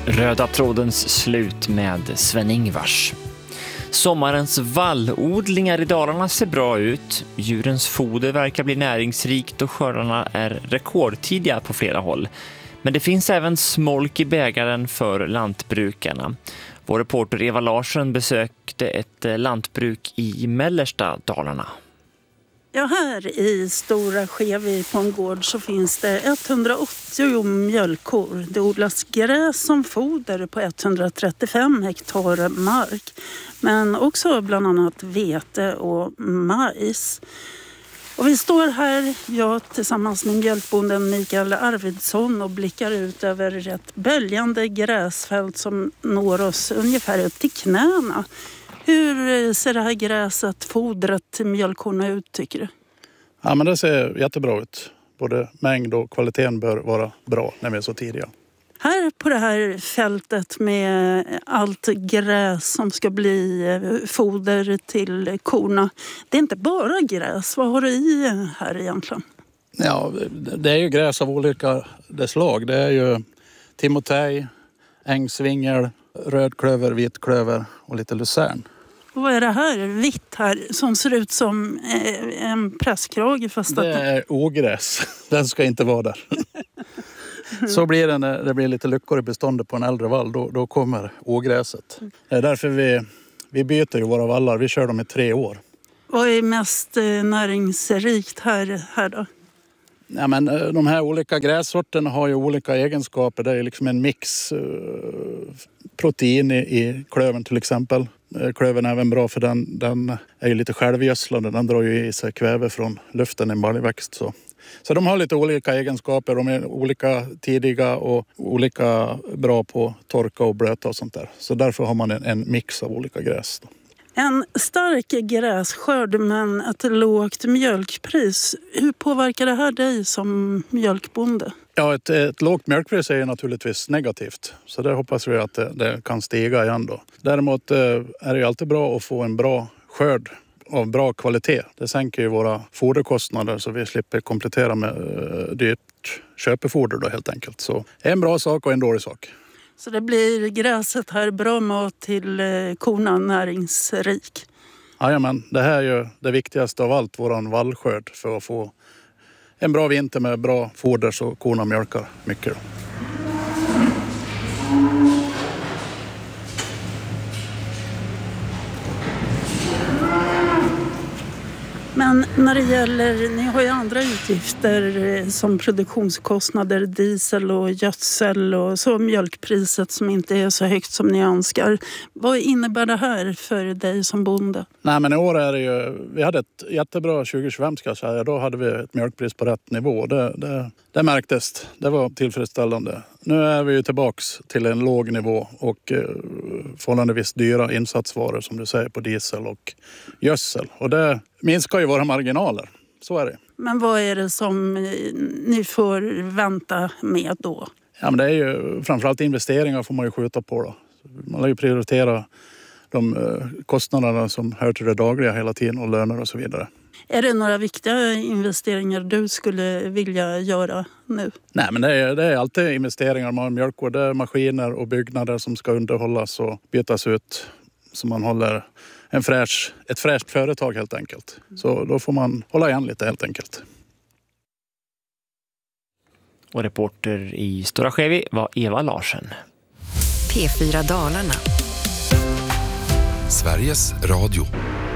Röda trådens slut med Sven-Ingvars. Sommarens vallodlingar i Dalarna ser bra ut. Djurens foder verkar bli näringsrikt och skördarna är rekordtidiga på flera håll. Men det finns även smolk i bägaren för lantbrukarna. Vår reporter Eva Larsson besökte ett lantbruk i mellersta Dalarna. Ja, här i Stora Skevi på en gård så finns det 180 mjölkkor. Det odlas gräs som foder på 135 hektar mark. Men också bland annat vete och majs. Och vi står här, jag tillsammans med mjölkbonden Mikael Arvidsson, och blickar ut över ett böljande gräsfält som når oss ungefär upp till knäna. Hur ser det här gräset, fodret till mjölkkorna ut, tycker du? Ja, men det ser jättebra ut. Både mängd och kvaliteten bör vara bra när vi är så tidiga. Här på det här fältet med allt gräs som ska bli foder till korna. Det är inte bara gräs. Vad har du i här egentligen? Ja, det är ju gräs av olika slag. Det är ju timotej, ängsvingel, rödklöver, vitklöver och lite lucern. Och vad är det här vitt här som ser ut som en presskrage? Det är ogräs. Den ska inte vara där. Så blir det när det blir lite luckor i beståndet på en äldre vall. Då kommer ogräset. Det är därför vi byter ju våra vallar. Vi kör dem i 3 år. Vad är mest näringsrikt här då? Ja, men de här olika grässorterna har ju olika egenskaper. Det är liksom en mix. Protein i klövern till exempel. Klövern är även bra för den är ju lite självgödslande. Den drar ju i sig kväve från luften i en baljväxt. Så de har lite olika egenskaper. De är olika tidiga och olika bra på torka och blöta och sånt där. Så därför har man en mix av olika gräs. En stark grässkörd men ett lågt mjölkpris. Hur påverkar det här dig som mjölkbonde? Ja, ett lågt mjölkpris är naturligtvis negativt. Så där hoppas vi att det kan stiga igen då. Däremot är det ju alltid bra att få en bra skörd av bra kvalitet. Det sänker ju våra foderkostnader så vi slipper komplettera med dyrt köpefoder då helt enkelt. Så en bra sak och en dålig sak. Så det blir gräset här bra mat till korna, näringsrik? Jajamän, det här är ju det viktigaste av allt, våran vallskörd, för att få en bra vinter med bra foder så korna mjölkar mycket då. Men när det gäller, ni har ju andra utgifter som produktionskostnader, diesel och gödsel och så mjölkpriset som inte är så högt som ni önskar. Vad innebär det här för dig som bonde? Nej, men i år är det ju, vi hade ett jättebra 2025 ska jag säga. Då hade vi ett mjölkpris på rätt nivå. Det märktes, det var tillfredsställande. Nu är vi ju tillbaks till en låg nivå och förhållandevis dyra insatsvaror som du säger på diesel och gödsel. Och det minskar ju våra marginaler, så är det. Men vad är det som ni får vänta med då? Ja, men det är ju framförallt investeringar får man ju skjuta på då. Man har ju prioritera de kostnaderna som hör till det dagliga hela tiden och löner och så vidare. Är det några viktiga investeringar du skulle vilja göra nu? Nej, men det är alltid investeringar. Man har mjölkgård, det är maskiner och byggnader som ska underhållas och bytas ut. Så man håller ett fräscht företag helt enkelt. Så då får man hålla igen lite helt enkelt. Och reporter i Stora Skevi var Eva Larsson. P4 Dalarna. Sveriges Radio.